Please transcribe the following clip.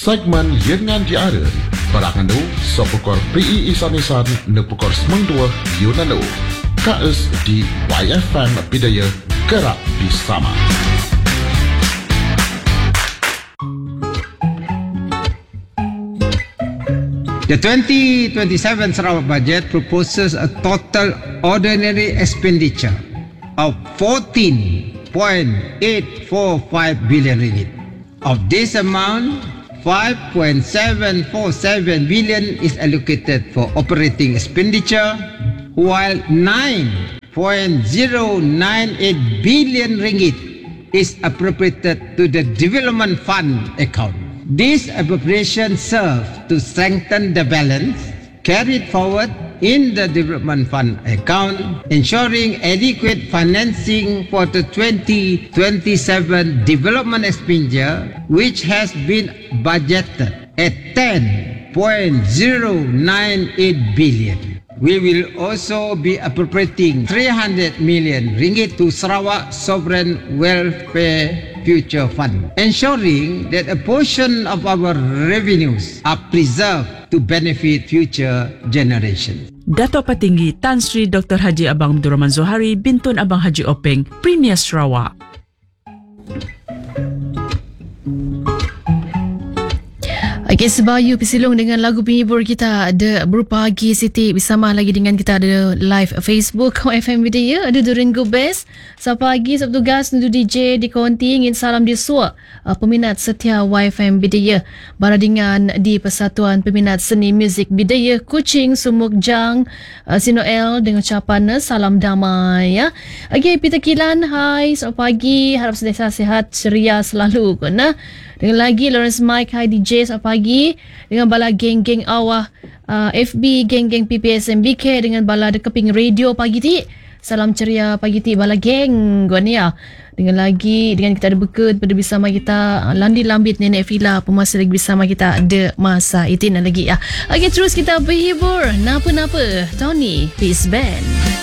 Segmen Yengan Diara Berakandu Sopukor PI Isan-Isan Nepukor Semangdua Yunanu KS di YFM Bidaya Gerak Bersama. The 2027 Sarawak budget proposes a total ordinary expenditure of 14.845 billion ringgit. Of this amount, 5.747 billion is allocated for operating expenditure, while 9.098 billion ringgit is appropriated to the development fund account. This appropriation serves to strengthen the balance carried forward in the development fund account, ensuring adequate financing for the 2027 development expenditure, which has been budgeted at 10.098 billion. We will also be appropriating 300 million ringgit to Sarawak Sovereign Welfare Future Fund, ensuring that a portion of our revenues are preserved to benefit future generations. Dato Patinggi Tan Sri Dr. Haji Abang Abdul Rahman Zohari Bintun Abang Haji Openg, Premier Sarawak. Okay, Sebayu Pisilong dengan lagu penghibur kita ada Berpagi Siti bersama lagi dengan kita ada live Facebook FM Bidaya, ada Durin Gubes. Selamat pagi, Sabtu Gas, Nudu DJ di Konti, ingin salam di Suak, peminat setia YFM Bidaya. Baradingan di Persatuan Peminat Seni Muzik Bidaya, Kuching, Sumuk Jang, Sinoel dengan ucapan salam damai ya. Okay, Peter Kilan, hai, selamat pagi, harap sentiasa sihat, ceria selalu. Kena. Dengan lagi Lawrence Mike, hi DJ, selamat pagi. Dengan bala geng-geng awah FB, geng-geng PPSMBK, dengan bala dekeping radio pagi ti. Salam ceria pagi ti bala geng gua ni ya. Dengan lagi dengan kita ada beked pada bersama kita Landi Lambit Nenek Fila pemasih lagi bersama kita ada masa itin lagi ya. Okey, terus kita berhibur. Napa-napa Tony Peace Band.